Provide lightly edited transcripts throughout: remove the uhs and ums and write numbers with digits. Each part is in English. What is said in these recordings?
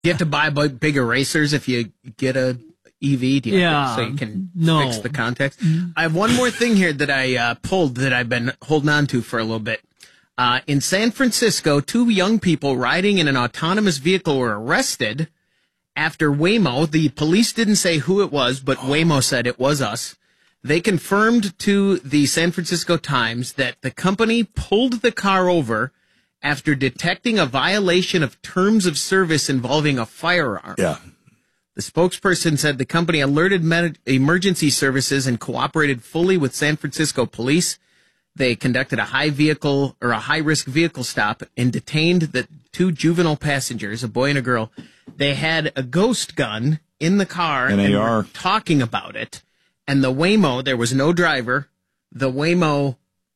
Do you have to buy big erasers if you get a EV? So you can fix the context. I have one more thing here that I pulled that I've been holding on to for a little bit. In San Francisco, 2 young people riding in an autonomous vehicle were arrested after Waymo. The police didn't say who it was, but Waymo said it was us. They confirmed to the San Francisco Times that the company pulled the car over after detecting a violation of terms of service involving a firearm. Yeah. The spokesperson said the company alerted emergency services and cooperated fully with San Francisco police. They conducted a high-risk vehicle stop and detained the 2 juvenile passengers, a boy and a girl. They had a ghost gun in the car and were talking about it. And the Waymo, there was no driver. The Waymo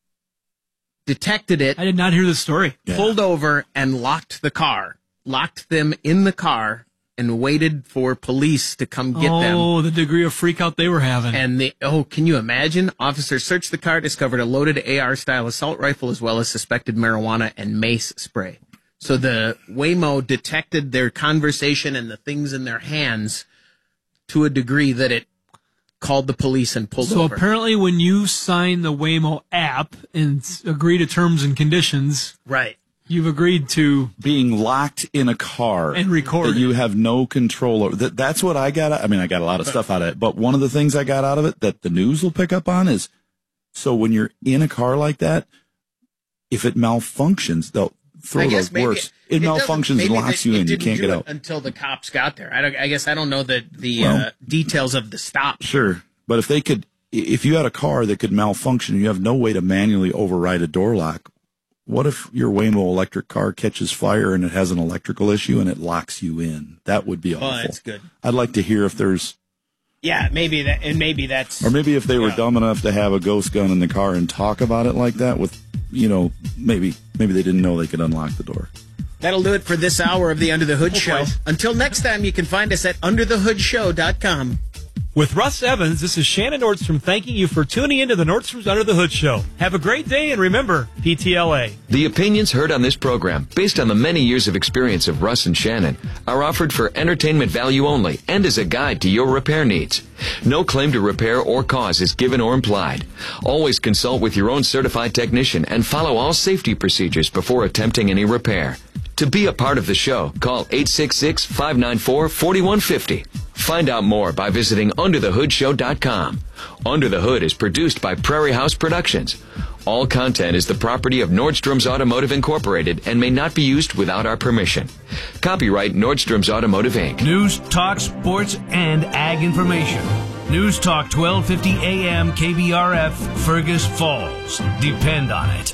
detected it. I did not hear the story. Pulled over and locked the car. Locked them in the car and waited for police to come get them. Oh, the degree of freak out they were having. And can you imagine? Officers searched the car, discovered a loaded AR-style assault rifle as well as suspected marijuana and mace spray. So the Waymo detected their conversation and the things in their hands to a degree that it called the police and pulled over. So apparently when you sign the Waymo app and agree to terms and conditions, right, you've agreed to being locked in a car and recorded that you have no control over. That's what I got. I mean, I got a lot of stuff out of it, but one of the things I got out of it that the news will pick up on is, so when you're in a car like that, if it malfunctions, they'll throw those worse. It malfunctions and locks you in. You can't get out until the cops got there. I guess I don't know the details of the stop. Sure, but if you had a car that could malfunction, and you have no way to manually override a door lock. What if your Waymo electric car catches fire and it has an electrical issue and it locks you in? That would be awful. Oh, that's good. I'd like to hear if there's... Yeah, maybe that's... Or maybe if they were dumb enough to have a ghost gun in the car and talk about it like that with, maybe they didn't know they could unlock the door. That'll do it for this hour of the Under the Hood Show. Until next time, you can find us at underthehoodshow.com. With Russ Evans, this is Shannon Nordstrom thanking you for tuning into the Nordstrom's Under the Hood Show. Have a great day, and remember, PTLA. The opinions heard on this program, based on the many years of experience of Russ and Shannon, are offered for entertainment value only and as a guide to your repair needs. No claim to repair or cause is given or implied. Always consult with your own certified technician and follow all safety procedures before attempting any repair. To be a part of the show, call 866-594-4150. Find out more by visiting underthehoodshow.com. Under the Hood is produced by Prairie House Productions. All content is the property of Nordstrom's Automotive Incorporated and may not be used without our permission. Copyright Nordstrom's Automotive, Inc. News, talk, sports, and ag information. News Talk 1250 AM KBRF, Fergus Falls. Depend on it.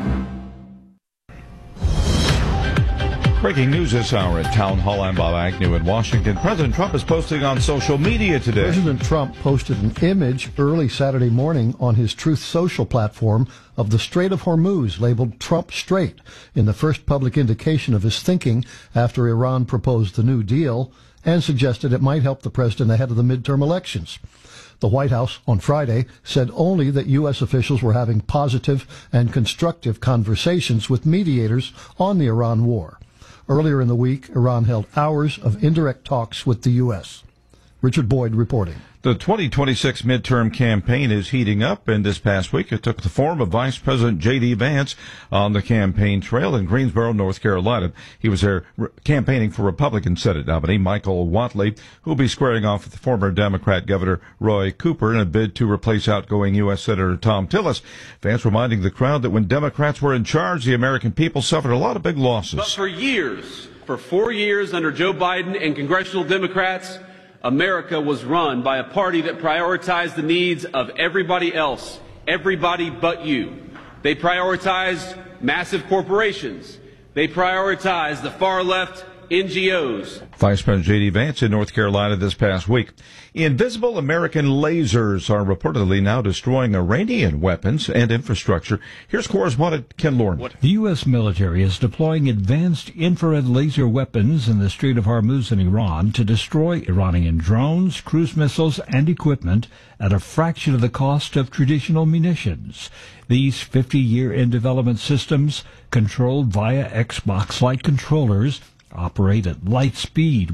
Breaking news this hour at Town Hall. I'm Bob Agnew in Washington. President Trump is posting on social media today. President Trump posted an image early Saturday morning on his Truth Social platform of the Strait of Hormuz, labeled Trump Strait, in the first public indication of his thinking after Iran proposed the New Deal and suggested it might help the president ahead of the midterm elections. The White House on Friday said only that U.S. officials were having positive and constructive conversations with mediators on the Iran war. Earlier in the week, Iran held hours of indirect talks with the U.S. Richard Boyd reporting. The 2026 midterm campaign is heating up, and this past week it took the form of Vice President J.D. Vance on the campaign trail in Greensboro, North Carolina. He was there campaigning for Republican Senate nominee Michael Whatley, who will be squaring off with the former Democrat Governor Roy Cooper in a bid to replace outgoing U.S. Senator Tom Tillis. Vance reminding the crowd that when Democrats were in charge, the American people suffered a lot of big losses. But for 4 years under Joe Biden and congressional Democrats, America was run by a party that prioritized the needs of everybody else, everybody but you. They prioritized massive corporations. They prioritized the far left NGOs. Vice President J.D. Vance in North Carolina this past week. Invisible American lasers are reportedly now destroying Iranian weapons and infrastructure. Here's correspondent Ken Lorne. The U.S. military is deploying advanced infrared laser weapons in the Strait of Hormuz in Iran to destroy Iranian drones, cruise missiles, and equipment at a fraction of the cost of traditional munitions. These 50-year-in-development systems, controlled via Xbox-like controllers, operate at light speed